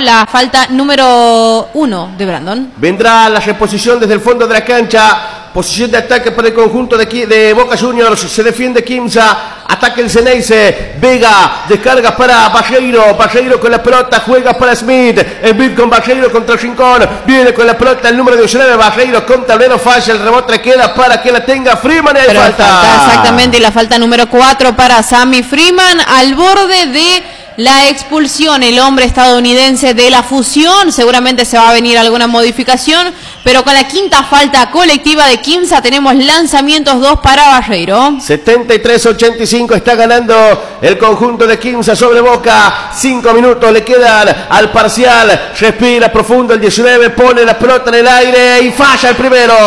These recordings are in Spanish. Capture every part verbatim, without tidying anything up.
la falta número uno de Brandon. Vendrá la reposición desde el fondo de la cancha. Posición de ataque para el conjunto de, de Boca Juniors. Se defiende Quimsa. Ataque el Ceneice. Vega. Descarga para Barreiro. Barreiro con la pelota. Juega para Smith. Smith con Barreiro contra el rincón. Viene con la pelota el número diecinueve. Barreiro con tablero. Falla. El rebote queda para que la tenga Freeman. Y hay falta. falta. Exactamente. Y la falta número cuatro para Sammy Freeman. Al borde de la expulsión, el hombre estadounidense de la fusión. Seguramente se va a venir alguna modificación, pero con la quinta falta colectiva de Quimsa tenemos lanzamientos dos para Barreiro. setenta y tres a ochenta y cinco está ganando el conjunto de Quimsa sobre Boca. Cinco minutos le quedan al parcial. Respira profundo el diecinueve, pone la pelota en el aire y falla el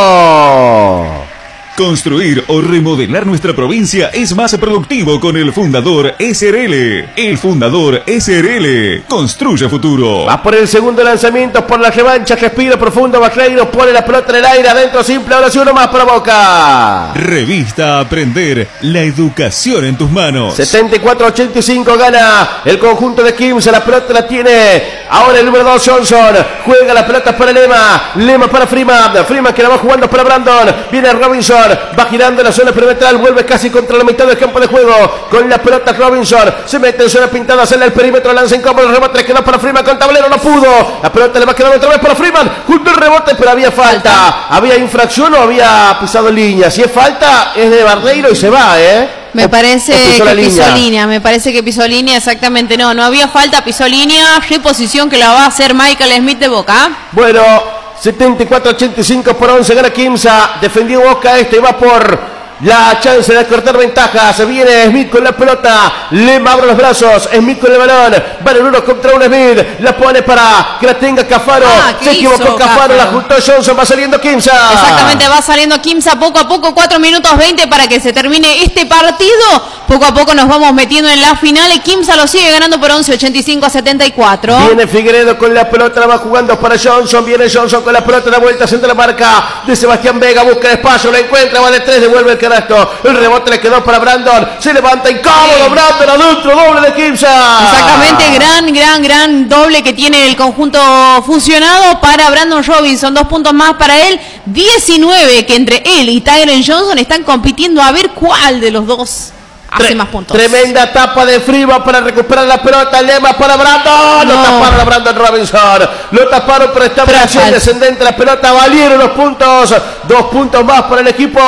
primero. Construir o remodelar nuestra provincia es más productivo con el Fundador S R L. El Fundador S R L construye futuro. Va por el segundo lanzamiento, por la revancha. Respira profundo Barreiro, pone la pelota en el aire, adentro simple, ahora sí uno más para Boca. Revista Aprender, la educación en tus manos. setenta y cuatro a ochenta y cinco gana el conjunto de Quimsa. La pelota la tiene ahora el número dos Johnson. Juega la pelota para Lema. Lema para Freeman. Freeman que la va jugando para Brandon. Viene Robinson. Va girando en la zona perimetral, vuelve casi contra la mitad del campo de juego. Con la pelota Robinson, se mete en zona pintada, sale el perímetro, lanza incómodo, el rebote le quedó para Freeman con tablero, no pudo. La pelota le va a quedar otra vez para Freeman, junto al rebote, pero había falta. falta. ¿Había infracción o había pisado línea? Si es falta, es de Barreiro y se va, ¿eh? Me parece que pisó línea. línea, me parece que pisó línea, exactamente, no, no había falta, pisó línea, reposición que la va a hacer Michael Smith de Boca. Bueno, setenta y cuatro a ochenta y cinco por once gana Quimsa. Defendió Boca, este va por la chance de cortar ventajas. Se viene Smith con la pelota. Lema abre los brazos. Smith con el balón. Van uno contra un Smith. La pone para que la tenga Cafaro. Ah, Se equivocó Cafaro, Cafaro. La juntó Johnson. Va saliendo Quimsa. Exactamente, va saliendo Quimsa poco a poco. cuatro minutos veinte para que se termine este partido. Poco a poco nos vamos metiendo en la final. Y Quimsa lo sigue ganando por once, ochenta y cinco a setenta y cuatro. Viene Figueredo con la pelota. La va jugando para Johnson. Viene Johnson con la pelota. La vuelta centra la marca de Sebastián Vega. Busca el espacio. La encuentra. Va de tres. Devuelve el canasto. El rebote le quedó para Brandon. Se levanta incómodo. Sí. Brandon adentro. Doble de Quimsa. Exactamente. Gran, gran, gran doble que tiene el conjunto fusionado para Brandon Robinson. Dos puntos más para él. diecinueve que entre él y Tyron Johnson están compitiendo a ver cuál de los dos hace más puntos. Tremenda tapa de Freeman para recuperar la pelota. Lema para Brandon. No. Lo taparon a Brandon Robinson. Lo taparon, pero está en acción descendente. La pelota valieron los puntos. Dos puntos más para el equipo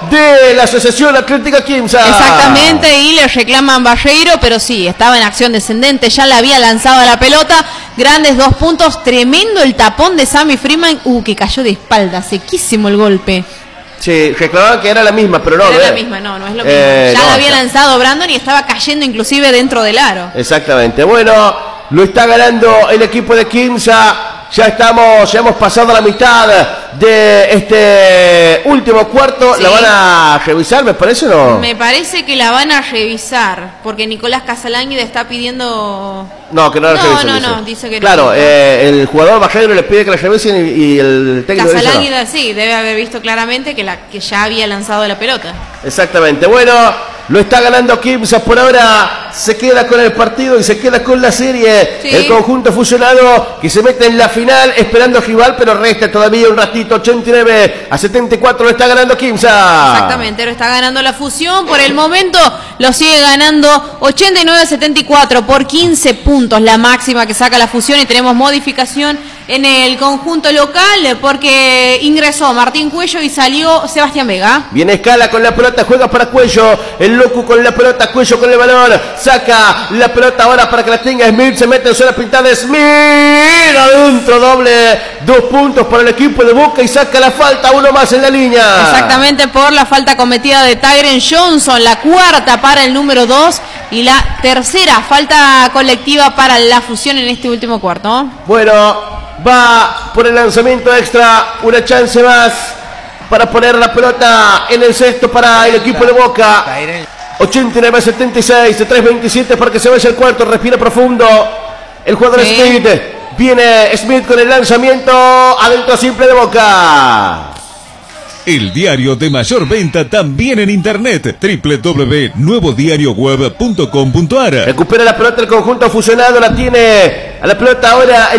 de la Asociación Atlética Quimsa. Exactamente. Y le reclaman Barreiro, pero sí, estaba en acción descendente. Ya le había lanzado la pelota. Grandes dos puntos. Tremendo el tapón de Sammy Freeman. Uh, que cayó de espalda. Sequísimo el golpe. Sí, reclamaban que era la misma, pero no. Era ¿eh? la misma, no, no es lo mismo. Eh, ya no, la había ya. lanzado Brandon y estaba cayendo inclusive dentro del aro. Exactamente. Bueno, lo está ganando el equipo de Quimsa. Ya estamos, ya hemos pasado la mitad de este último cuarto. Sí. ¿La van a revisar, me parece o no? Me parece que la van a revisar, porque Nicolás Casalanguida está pidiendo... No, que no la no, revisen. No, dice. no, dice que claro, no. Claro, eh, el jugador Barreiro le pide que la revisen y, y el técnico dice no. Casalanguida sí, debe haber visto claramente que, la, que ya había lanzado la pelota. Exactamente, bueno, lo está ganando Quimsa por ahora. Se queda con el partido y se queda con la serie. Sí. El conjunto fusionado que se mete en la final esperando rival, pero resta todavía un ratito. Ochenta y nueve a setenta y cuatro lo está ganando Quimsa. Exactamente, lo está ganando la fusión. Por el momento lo sigue ganando ochenta y nueve a setenta y cuatro por quince puntos, la máxima que saca la fusión. Y tenemos modificación en el conjunto local porque ingresó Martín Cuello y salió Sebastián Vega. Viene Escala con la pelota, juega para Cuello. El Locu con la pelota, Cuello con el balón. Saca la pelota ahora para que la tenga Smith. Se mete en zona pintada Smith. Adentro, doble. Dos puntos para el equipo de Boca y saca la falta. Uno más en la línea. Exactamente, por la falta cometida de Tyron Johnson. La cuarta para el número dos. Y la tercera falta colectiva para la fusión en este último cuarto. Bueno, va por el lanzamiento extra. Una chance más para poner la pelota en el cesto para el equipo de Boca. ochenta y nueve a setenta y seis, tres veintisiete para que se vaya el cuarto. Respira profundo el jugador sí. Smith. Viene Smith con el lanzamiento adentro simple de Boca. El diario de mayor venta también en internet. doble u doble u doble u punto nuevo diario web punto com punto a r. Recupera la pelota el conjunto fusionado. La tiene a la pelota ahora